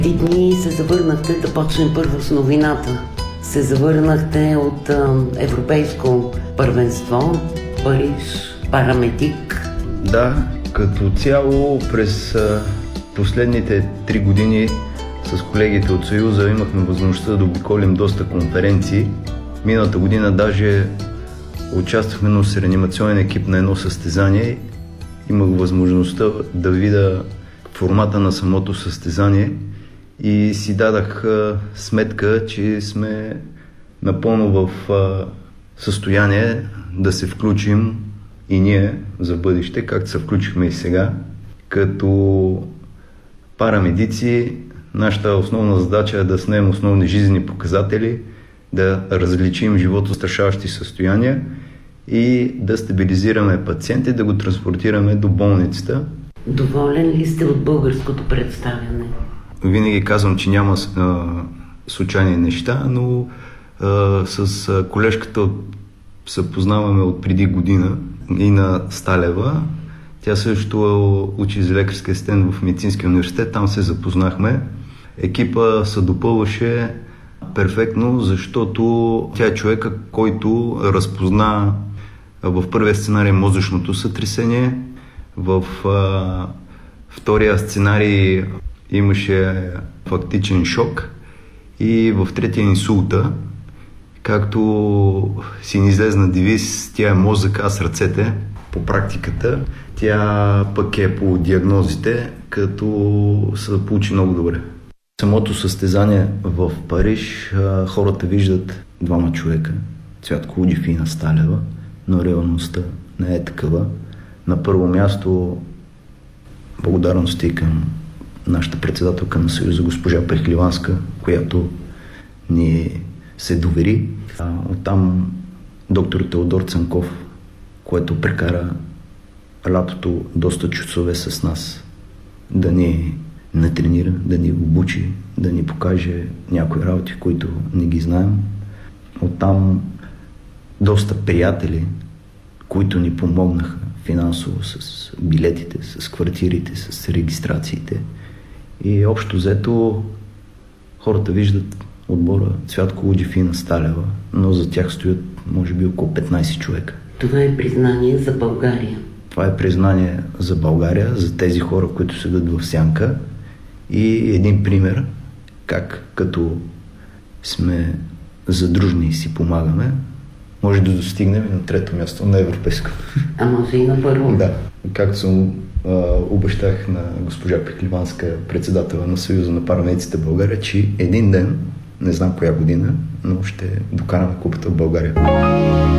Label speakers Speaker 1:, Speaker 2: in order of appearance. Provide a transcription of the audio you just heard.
Speaker 1: Ти дни се завърнахте, да почнем първо с новината. Се завърнахте от европейско първенство, Париж, парамедик.
Speaker 2: Да, като цяло през последните 3 години с колегите от Съюза имахме възможността да обиколим доста конференции. Миналата година даже участвахме с реанимационен екип на едно състезание. Имах възможността да видя формата на самото състезание и си дадах сметка, че сме напълно в състояние да се включим и ние за бъдеще, както се включихме и сега. Като парамедици, нашата основна задача е да снемем основни жизнени показатели, да различим животострашаващи състояния и да стабилизираме пациенти, да го транспортираме до болницата.
Speaker 1: Доволен ли сте от българското представяне?
Speaker 2: Винаги казвам, че няма случайни неща, но с колежката се познаваме от преди година, Ина Сталева. Тя също учи за лекарски асистент в Медицинския университет, там се запознахме. Екипа се допълваше перфектно, защото тя е човека, който разпозна в първия сценарий мозъчното сътресение, в втория сценарий имаше фактичен шок и в третия инсулта, както си ни излезна девиз, тя е мозък, аз ръцете. По практиката тя пък е по диагнозите, като се получи много добре. Самото състезание в Париж хората виждат двама човека, Цвятко Уджев и Ина Сталева, но реалността не е такава. На първо място благодарности към нашата председателка на Съюза, госпожа Пехливанска, която ни се довери. Оттам доктор Теодор Цанков, който прекара лятото доста часове с нас, да ни натренира, да ни обучи, да ни покаже някои работи, които не ги знаем. Оттам доста приятели, които ни помогнаха финансово с билетите, с квартирите, с регистрациите. И общо взето хората виждат отбора Цвятко Уджев и Ина Сталева, но за тях стоят може би около 15 човека.
Speaker 1: Това е признание за България.
Speaker 2: Това е признание за България, за тези хора, които седат в сянка, и един пример как като сме задружни и си помагаме, може да достигнем на 3-то място на европейско.
Speaker 1: А може и на първо.
Speaker 2: Да, както съм обещах на госпожа Пехливанска, председател на Съюза на парамедиците в България, че един ден, не знам коя година, но ще докараме купата в България.